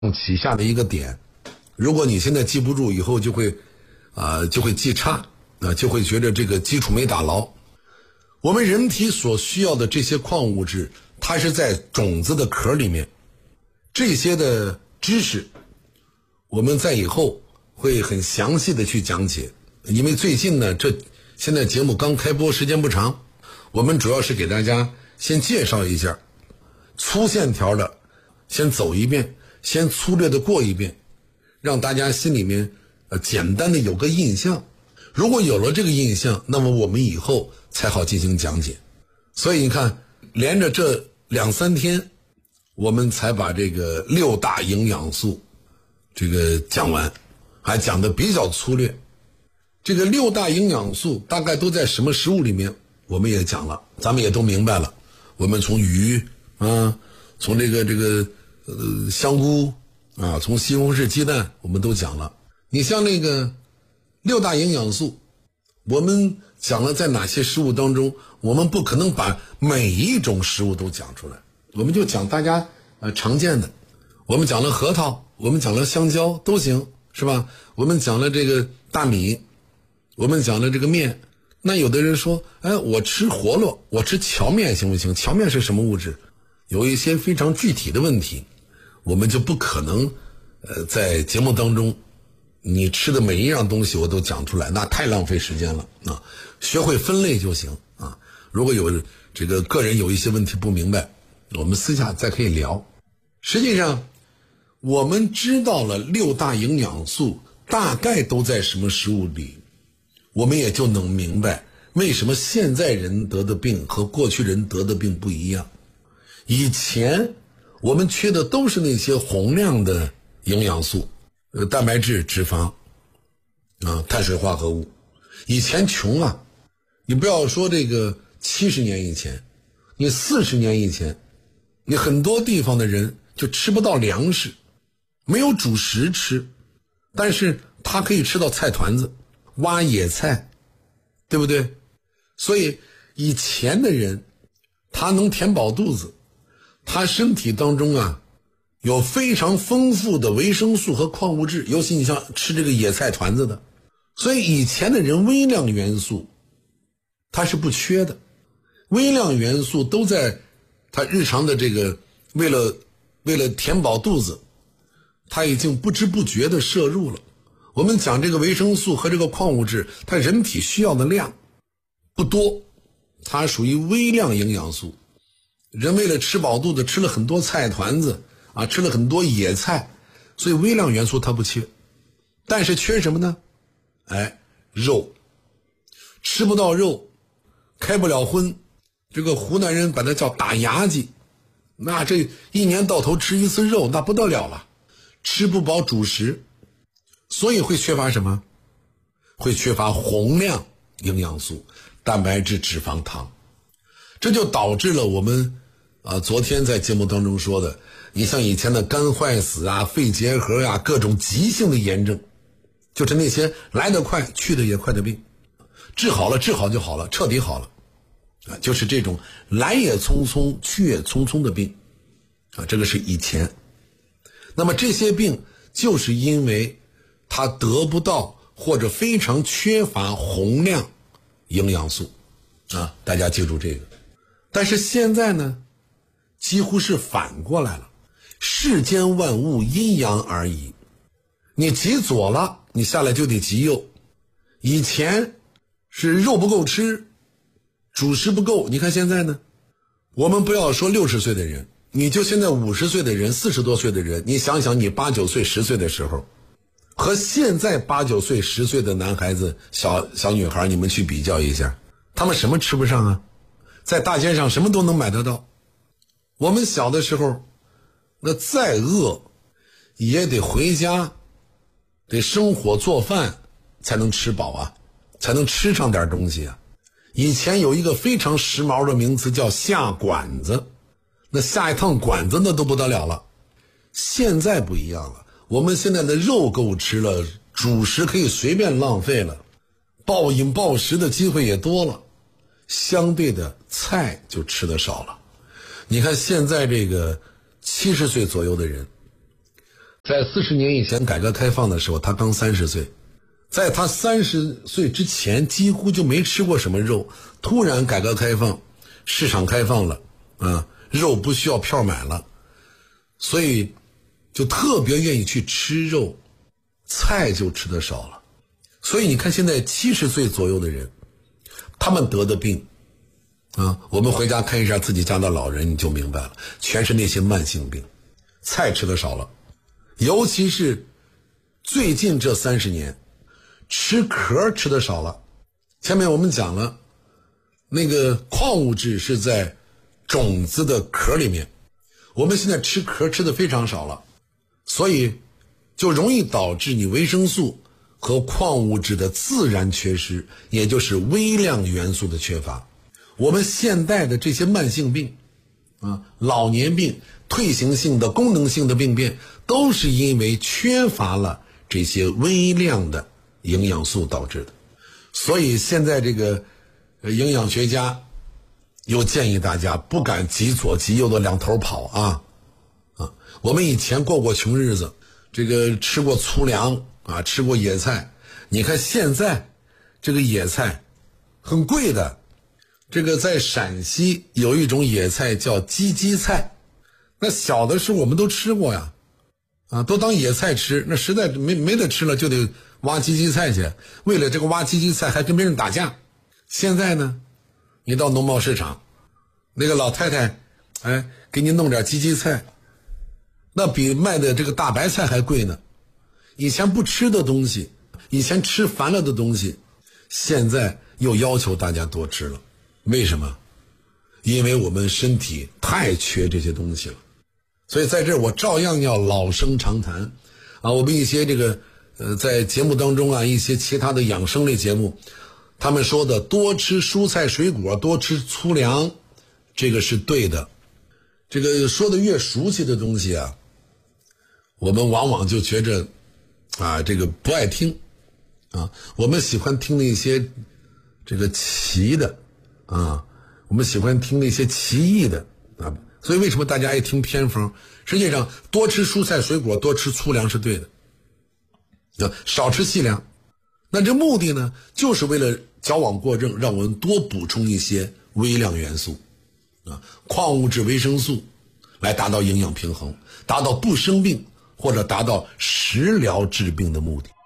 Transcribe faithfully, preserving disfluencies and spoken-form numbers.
起下的一个点，如果你现在记不住，以后就会啊、呃、就会记差啊、呃，就会觉得这个基础没打牢。我们人体所需要的这些矿物质，它是在种子的壳里面。这些的知识，我们在以后会很详细的去讲解。因为最近呢，这现在节目刚开播，时间不长，我们主要是给大家先介绍一下，粗线条的先走一遍，先粗略的过一遍，让大家心里面呃简单的有个印象。如果有了这个印象，那么我们以后才好进行讲解。所以你看，连着这两三天，我们才把这个六大营养素这个讲完，还讲得比较粗略。这个六大营养素大概都在什么食物里面，我们也讲了，咱们也都明白了。我们从鱼啊，从这个这个呃香菇啊，从西红柿鸡蛋，我们都讲了。你像那个六大营养素，我们讲了在哪些食物当中，我们不可能把每一种食物都讲出来，我们就讲大家呃常见的。我们讲了核桃，我们讲了香蕉都行，是吧？我们讲了这个大米，我们讲了这个面。那有的人说，哎，我吃活络，我吃荞面行不行？荞面是什么物质？有一些非常具体的问题，我们就不可能呃在节目当中你吃的每一样东西我都讲出来，那太浪费时间了啊！学会分类就行啊。如果有这个个人有一些问题不明白，我们私下再可以聊。实际上，我们知道了六大营养素大概都在什么食物里，我们也就能明白为什么现在人得的病和过去人得的病不一样。以前我们缺的都是那些宏量的营养素，呃，蛋白质、脂肪啊，碳水化合物。以前穷啊，你不要说这个七十年以前，你四十年以前，你很多地方的人就吃不到粮食，没有主食吃，但是他可以吃到菜团子，挖野菜，对不对？所以以前的人他能填饱肚子，他身体当中啊有非常丰富的维生素和矿物质，尤其你像吃这个野菜团子的，所以以前的人微量元素它是不缺的，微量元素都在他日常的这个为了为了填饱肚子，他已经不知不觉的摄入了。我们讲这个维生素和这个矿物质，它人体需要的量不多，它属于微量营养素。人为了吃饱肚子吃了很多菜团子啊，吃了很多野菜，所以微量元素它不缺。但是缺什么呢？哎，肉。吃不到肉，开不了荤，这个湖南人把它叫打牙祭，那这一年到头吃一次肉那不得了了，吃不饱主食，所以会缺乏什么？会缺乏宏量营养素，蛋白质、脂肪、糖。这就导致了我们啊，昨天在节目当中说的，你像以前的肝坏死啊、肺结核啊，各种急性的炎症，就是那些来得快去得也快的病，治好了治好就好了，彻底好了啊，就是这种来也匆匆去也匆匆的病啊，这个是以前。那么这些病就是因为它得不到或者非常缺乏宏量营养素啊，大家记住这个。但是现在呢，几乎是反过来了，世间万物阴阳而已，你极左了，你下来就得极右。以前是肉不够吃，主食不够，你看现在呢，我们不要说六十岁的人，你就现在五十岁的人、四十多岁的人，你想想你八九岁、十岁的时候，和现在八九岁、十岁的男孩子、小小女孩，你们去比较一下，他们什么吃不上啊？在大街上什么都能买得到。我们小的时候，那再饿也得回家，得生火做饭才能吃饱啊，才能吃上点东西啊。以前有一个非常时髦的名词叫下馆子，那下一趟馆子那都不得了了。现在不一样了，我们现在的肉够吃了，主食可以随便浪费了，暴饮暴食的机会也多了，相对的菜就吃得少了。你看现在这个七十岁左右的人， 在四十年以前改革开放的时候，他刚三十岁，在他三十岁之前几乎就没吃过什么肉，突然改革开放，市场开放了啊，肉不需要票买了，所以就特别愿意去吃肉，菜就吃得少了。所以你看现在七十岁左右的人，他们得的病啊，我们回家看一下自己家的老人，你就明白了，全是那些慢性病，菜吃得少了，尤其是最近这三十年，吃壳吃得少了。前面我们讲了，那个矿物质是在种子的壳里面，我们现在吃壳吃得非常少了，所以就容易导致你维生素和矿物质的自然缺失，也就是微量元素的缺乏。我们现代的这些慢性病啊，老年病、退行性的、功能性的病变，都是因为缺乏了这些微量的营养素导致的。所以现在这个营养学家又建议大家不敢极左极右的两头跑啊啊！我们以前过过穷日子，这个吃过粗粮啊，吃过野菜。你看现在这个野菜很贵的，这个在陕西有一种野菜叫荠荠菜，那小的时候我们都吃过呀，啊，都当野菜吃，那实在没没得吃了就得挖荠荠菜去，为了这个挖荠荠菜还跟别人打架。现在呢，你到农贸市场，那个老太太，哎，给你弄点荠荠菜，那比卖的这个大白菜还贵呢。以前不吃的东西，以前吃烦了的东西，现在又要求大家多吃了。为什么？因为我们身体太缺这些东西了。所以在这儿我照样要老生常谈啊，我们一些这个呃在节目当中啊，一些其他的养生类节目，他们说的多吃蔬菜水果，多吃粗粮，这个是对的。这个说的越熟悉的东西啊，我们往往就觉着啊这个不爱听啊，我们喜欢听那些这个奇的啊，我们喜欢听那些奇异的啊，所以为什么大家爱听偏方？实际上多吃蔬菜水果，多吃粗粮是对的，啊，少吃细粮。那这目的呢，就是为了矫枉过正，让我们多补充一些微量元素啊，矿物质、维生素，来达到营养平衡，达到不生病或者达到食疗治病的目的。